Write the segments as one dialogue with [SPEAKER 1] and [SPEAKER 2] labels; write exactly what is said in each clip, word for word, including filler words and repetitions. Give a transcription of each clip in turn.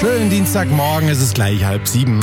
[SPEAKER 1] Schönen Dienstagmorgen, es ist gleich halb sieben.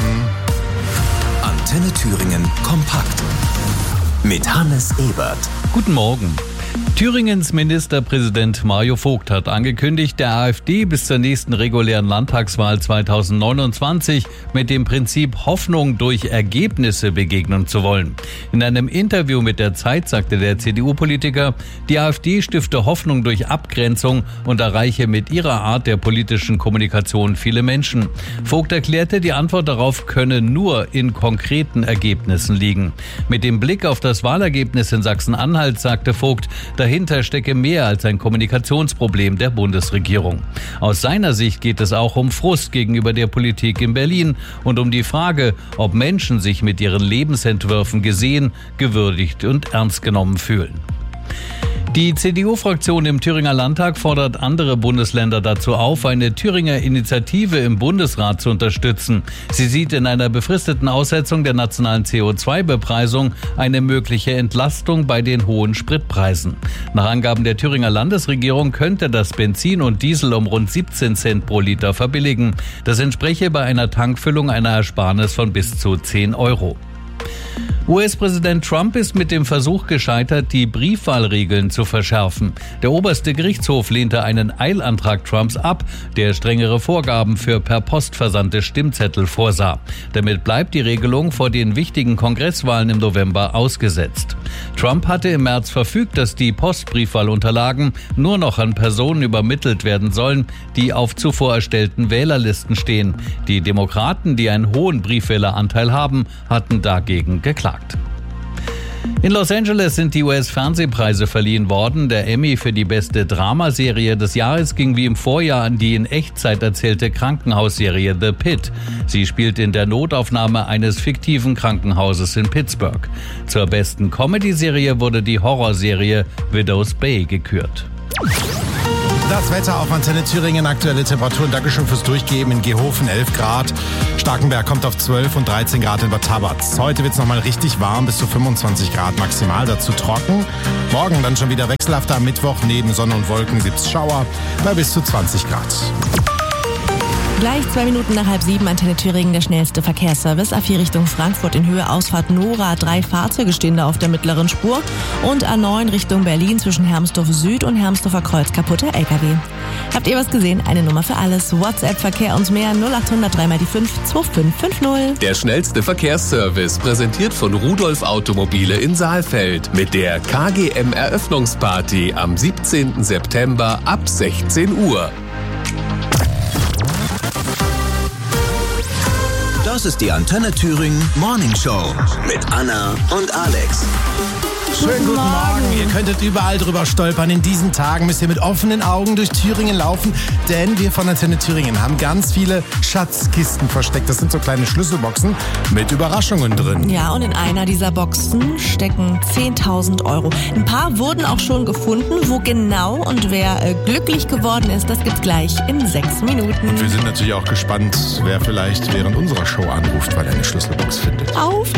[SPEAKER 2] Antenne Thüringen kompakt mit Hannes Ebert.
[SPEAKER 3] Guten Morgen. Thüringens Ministerpräsident Mario Vogt hat angekündigt, der AfD bis zur nächsten regulären Landtagswahl zweitausendneunundzwanzig mit dem Prinzip Hoffnung durch Ergebnisse begegnen zu wollen. In einem Interview mit der Zeit sagte der C D U-Politiker, die AfD stifte Hoffnung durch Abgrenzung und erreiche mit ihrer Art der politischen Kommunikation viele Menschen. Vogt erklärte, die Antwort darauf könne nur in konkreten Ergebnissen liegen. Mit dem Blick auf das Wahlergebnis in Sachsen-Anhalt sagte Vogt, dahinter stecke mehr als ein Kommunikationsproblem der Bundesregierung. Aus seiner Sicht geht es auch um Frust gegenüber der Politik in Berlin und um die Frage, ob Menschen sich mit ihren Lebensentwürfen gesehen, gewürdigt und ernst genommen fühlen. Die C D U-Fraktion im Thüringer Landtag fordert andere Bundesländer dazu auf, eine Thüringer Initiative im Bundesrat zu unterstützen. Sie sieht in einer befristeten Aussetzung der nationalen C O zwei Bepreisung eine mögliche Entlastung bei den hohen Spritpreisen. Nach Angaben der Thüringer Landesregierung könnte das Benzin und Diesel um rund siebzehn Cent pro Liter verbilligen. Das entspreche bei einer Tankfüllung einer Ersparnis von bis zu zehn Euro. U S-Präsident Trump ist mit dem Versuch gescheitert, die Briefwahlregeln zu verschärfen. Der oberste Gerichtshof lehnte einen Eilantrag Trumps ab, der strengere Vorgaben für per Post versandte Stimmzettel vorsah. Damit bleibt die Regelung vor den wichtigen Kongresswahlen im November ausgesetzt. Trump hatte im März verfügt, dass die Postbriefwahlunterlagen nur noch an Personen übermittelt werden sollen, die auf zuvor erstellten Wählerlisten stehen. Die Demokraten, die einen hohen Briefwähleranteil haben, hatten dagegen geklagt. In Los Angeles sind die U S-Fernsehpreise verliehen worden. Der Emmy für die beste Dramaserie des Jahres ging wie im Vorjahr an die in Echtzeit erzählte Krankenhausserie The Pit. Sie spielt in der Notaufnahme eines fiktiven Krankenhauses in Pittsburgh. Zur besten Comedy-Serie wurde die Horrorserie Widow's Bay gekürt.
[SPEAKER 1] Das Wetter auf Antenne Thüringen, aktuelle Temperaturen. Dankeschön fürs Durchgeben. In Gehofen elf Grad. Starkenberg kommt auf zwölf und dreizehn Grad in Bad Tabatz. Heute wird es nochmal richtig warm, bis zu fünfundzwanzig Grad maximal, dazu trocken. Morgen dann schon wieder wechselhafter. Am Mittwoch neben Sonne und Wolken gibt's Schauer bei bis zu zwanzig Grad.
[SPEAKER 4] Gleich zwei Minuten nach halb sieben, Antenne Thüringen, der schnellste Verkehrsservice. A vier Richtung Frankfurt in Höhe Ausfahrt Nora. Drei Fahrzeuge stehen da auf der mittleren Spur. Und A neun Richtung Berlin zwischen Hermsdorf Süd und Hermsdorfer Kreuz kaputter L K W. Habt ihr was gesehen? Eine Nummer für alles. WhatsApp-Verkehr und mehr null acht hundert drei mal die fünf zwei fünf fünf null.
[SPEAKER 2] Der schnellste Verkehrsservice, präsentiert von Rudolf Automobile in Saalfeld. Mit der K G M-Eröffnungsparty am siebzehnten September ab sechzehn Uhr. Das ist die Antenne Thüringen Morning Show mit Anna und Alex.
[SPEAKER 1] Schönen guten Morgen. Ihr könntet überall drüber stolpern. In diesen Tagen müsst ihr mit offenen Augen durch Thüringen laufen, denn wir von Antenne Thüringen haben ganz viele Schatzkisten versteckt. Das sind so kleine Schlüsselboxen mit Überraschungen drin.
[SPEAKER 4] Ja, und in einer dieser Boxen stecken zehntausend Euro. Ein paar wurden auch schon gefunden. Wo genau und wer äh, glücklich geworden ist, das gibt's gleich in sechs Minuten.
[SPEAKER 1] Und wir sind natürlich auch gespannt, wer vielleicht während unserer Show anruft, weil er eine Schlüsselbox findet.
[SPEAKER 4] Auf